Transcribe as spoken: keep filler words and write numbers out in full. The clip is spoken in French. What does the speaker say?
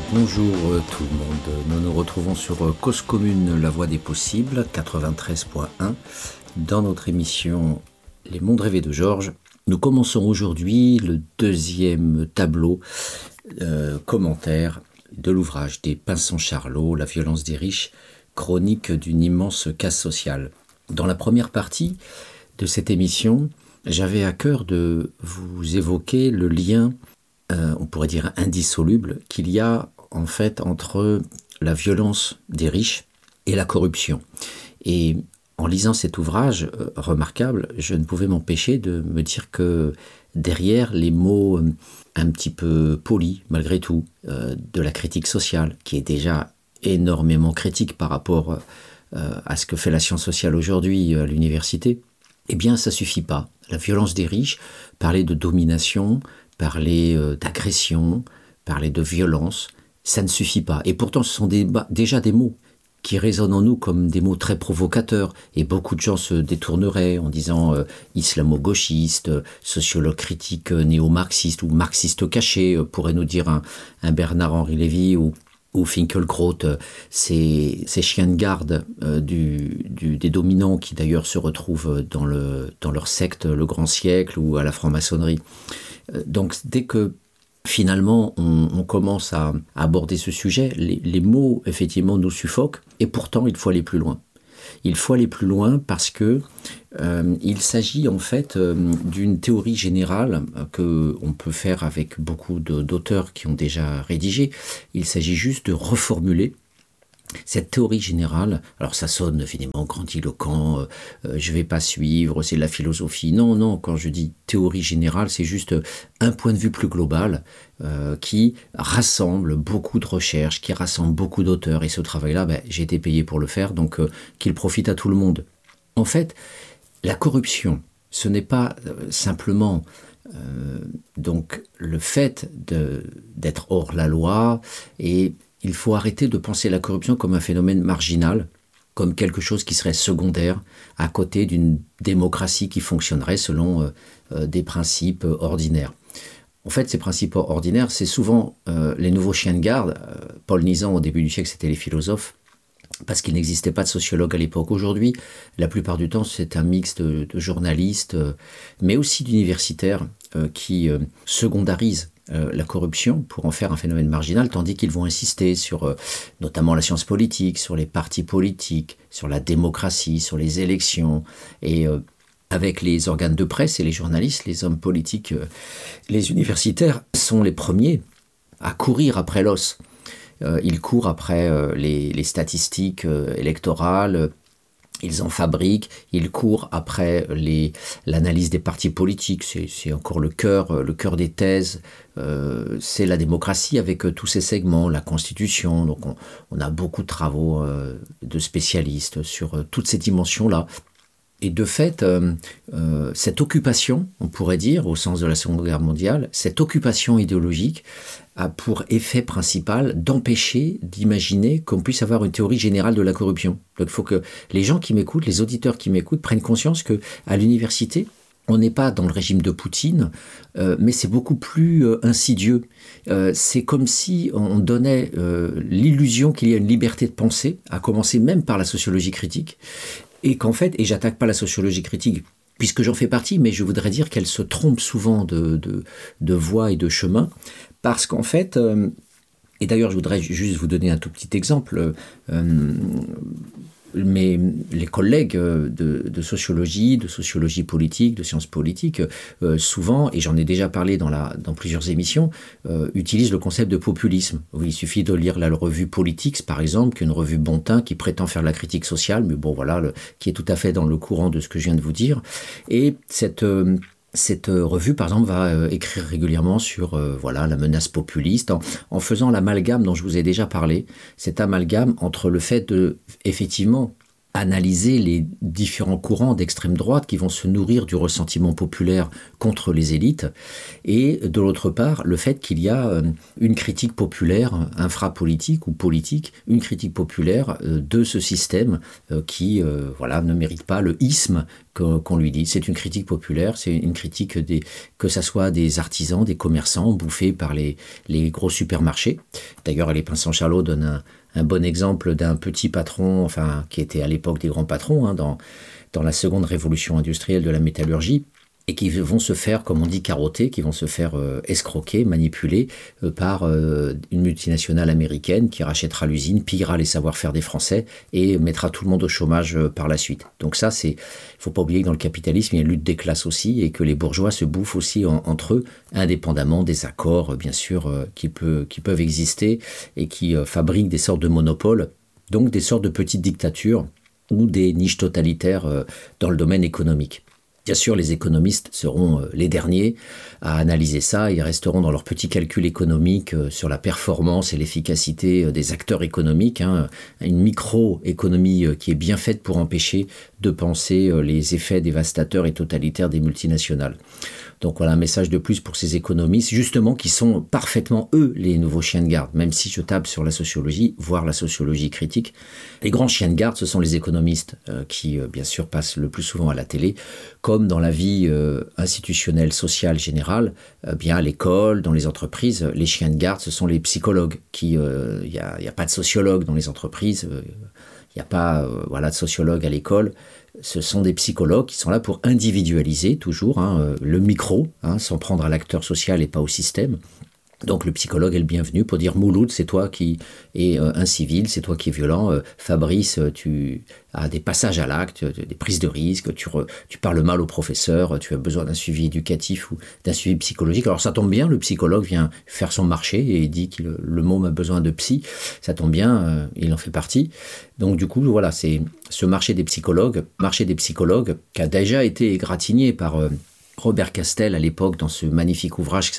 Bonjour euh, tout le monde, nous nous retrouvons sur euh, Cause Commune, la voie des possibles, quatre-vingt-treize point un, dans notre émission Les mondes rêvés de Georges. Nous commençons aujourd'hui le deuxième tableau euh, commentaire de l'ouvrage des Pinson-Charlot, La violence des riches, chronique d'une immense casse sociale. Dans la première partie de cette émission, j'avais à cœur de vous évoquer le lien, euh, on pourrait dire indissoluble, qu'il y a en fait entre la violence des riches et la corruption. Et en lisant cet ouvrage euh, remarquable, je ne pouvais m'empêcher de me dire que derrière les mots euh, un petit peu polis, malgré tout, euh, de la critique sociale, qui est déjà énormément critique par rapport euh, à ce que fait la science sociale aujourd'hui à l'université, eh bien ça suffit pas. La violence des riches, parler de domination, parler euh, d'agression, parler de violence, ça ne suffit pas. Et pourtant, ce sont des, bah, déjà des mots qui résonnent en nous comme des mots très provocateurs. Et beaucoup de gens se détourneraient en disant euh, islamo-gauchiste, euh, sociologue critique euh, néo-marxiste ou marxiste caché, euh, pourrait nous dire un, un Bernard-Henri Lévy ou, ou Finkielkraut, euh, ces, ces chiens de garde euh, du, du, des dominants qui d'ailleurs se retrouvent dans, le, dans leur secte, le Grand Siècle ou à la franc-maçonnerie. Euh, donc dès que finalement, on, on commence à, à aborder ce sujet, les, les mots, effectivement, nous suffoquent, et pourtant, il faut aller plus loin. Il faut aller plus loin parce que euh, il s'agit en fait euh, d'une théorie générale que on peut faire avec beaucoup de, d'auteurs qui ont déjà rédigé. Il s'agit juste de reformuler cette théorie générale. Alors ça sonne finalement grandiloquent, euh, euh, je ne vais pas suivre, c'est de la philosophie. Non, non, quand je dis théorie générale, c'est juste un point de vue plus global euh, qui rassemble beaucoup de recherches, qui rassemble beaucoup d'auteurs. Et ce travail-là, ben, j'ai été payé pour le faire, donc euh, qu'il profite à tout le monde. En fait, la corruption, ce n'est pas euh, simplement euh, donc le fait de, d'être hors la loi, et il faut arrêter de penser la corruption comme un phénomène marginal, comme quelque chose qui serait secondaire, à côté d'une démocratie qui fonctionnerait selon euh, euh, des principes euh, ordinaires. En fait, ces principes ordinaires, c'est souvent euh, les nouveaux chiens de garde. Euh, Paul Nizan, au début du siècle, c'était les philosophes, parce qu'il n'existait pas de sociologue à l'époque. Aujourd'hui, la plupart du temps, c'est un mix de, de journalistes, euh, mais aussi d'universitaires euh, qui euh, secondarisent Euh, la corruption pour en faire un phénomène marginal, tandis qu'ils vont insister sur euh, notamment la science politique, sur les partis politiques, sur la démocratie, sur les élections. Et euh, avec les organes de presse et les journalistes, les hommes politiques, euh, les universitaires sont les premiers à courir après l'os. Euh, ils courent après euh, les, les statistiques euh, électorales. Ils en fabriquent, ils courent après les, l'analyse des partis politiques, c'est, c'est encore le cœur, le cœur des thèses, euh, c'est la démocratie avec euh, tous ces segments, la Constitution, donc on, on a beaucoup de travaux euh, de spécialistes sur euh, toutes ces dimensions-là. Et de fait, euh, euh, cette occupation, on pourrait dire, au sens de la Seconde Guerre mondiale, cette occupation idéologique a pour effet principal d'empêcher d'imaginer qu'on puisse avoir une théorie générale de la corruption. Donc il faut que les gens qui m'écoutent, les auditeurs qui m'écoutent, prennent conscience qu'à l'université, on n'est pas dans le régime de Poutine, euh, mais c'est beaucoup plus euh, insidieux. Euh, c'est comme si on donnait euh, l'illusion qu'il y a une liberté de penser, à commencer même par la sociologie critique, et qu'en fait, et j'attaque pas la sociologie critique, puisque j'en fais partie, mais je voudrais dire qu'elle se trompe souvent de, de, de voie et de chemin, parce qu'en fait, euh, et d'ailleurs je voudrais juste vous donner un tout petit exemple, euh, mes, les collègues de, de sociologie, de sociologie politique, de sciences politiques, euh, souvent, et j'en ai déjà parlé dans, la, dans plusieurs émissions, euh, utilisent le concept de populisme. Il suffit de lire la revue Politics, par exemple, qui est une revue bon teint, qui prétend faire de la critique sociale, mais bon, voilà, le, qui est tout à fait dans le courant de ce que je viens de vous dire. Et cette... Euh, Cette revue, par exemple, va euh, écrire régulièrement sur euh, voilà, la menace populiste, en, en faisant l'amalgame dont je vous ai déjà parlé, cet amalgame entre le fait de, effectivement, analyser les différents courants d'extrême droite qui vont se nourrir du ressentiment populaire contre les élites, et de l'autre part, le fait qu'il y a une critique populaire infrapolitique ou politique, une critique populaire de ce système qui voilà, ne mérite pas le isme qu'on lui dit. C'est une critique populaire, c'est une critique des, que ce soit des artisans, des commerçants bouffés par les, les gros supermarchés. D'ailleurs, les Pinsent-Charlot donnent un Un bon exemple d'un petit patron, enfin, qui était à l'époque des grands patrons, hein, dans, dans la seconde révolution industrielle de la métallurgie, et qui vont se faire, comme on dit, carotter, qui vont se faire euh, escroquer, manipuler euh, par euh, une multinationale américaine qui rachètera l'usine, pillera les savoir-faire des Français et mettra tout le monde au chômage euh, par la suite. Donc ça, c'est, il ne faut pas oublier que dans le capitalisme, il y a une lutte des classes aussi, et que les bourgeois se bouffent aussi en, entre eux, indépendamment des accords, euh, bien sûr, euh, qui, peut, qui peuvent exister et qui euh, fabriquent des sortes de monopoles, donc des sortes de petites dictatures ou des niches totalitaires euh, dans le domaine économique. Bien sûr, les économistes seront les derniers à analyser ça. Ils resteront dans leurs petits calculs économiques sur la performance et l'efficacité des acteurs économiques. Hein. Une microéconomie qui est bien faite pour empêcher de penser les effets dévastateurs et totalitaires des multinationales. Donc voilà un message de plus pour ces économistes, justement, qui sont parfaitement, eux, les nouveaux chiens de garde, même si je tape sur la sociologie, voire la sociologie critique. Les grands chiens de garde, ce sont les économistes euh, qui, euh, bien sûr, passent le plus souvent à la télé, comme dans la vie euh, institutionnelle, sociale, générale, euh, bien à l'école, dans les entreprises, les chiens de garde, ce sont les psychologues. Il n'y euh, a, y a pas de sociologue dans les entreprises, il euh, n'y a pas euh, voilà, de sociologue à l'école. Ce sont des psychologues qui sont là pour individualiser toujours hein, le micro, hein, sans prendre à l'acteur social et pas au système. Donc le psychologue est le bienvenu pour dire « Mouloud, c'est toi qui es euh, incivil, c'est toi qui es violent. Euh, Fabrice, tu as des passages à l'acte, des prises de risque, tu, re, tu parles mal au professeur, tu as besoin d'un suivi éducatif ou d'un suivi psychologique. » Alors ça tombe bien, le psychologue vient faire son marché et dit que le, le môme a besoin de psy. Ça tombe bien, euh, il en fait partie. Donc du coup, voilà, c'est ce marché des psychologues, marché des psychologues qui a déjà été égratigné par... Euh, Robert Castel, à l'époque, dans ce magnifique ouvrage